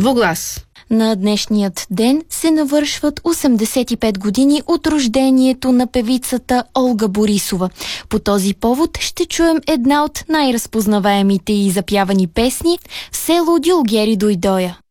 Двуглас. На днешният ден се навършват 85 години от рождението на певицата Олга Борисова. По този повод ще чуем една от най-разпознаваемите и запявани песни «В село Дюлгери дойдоя».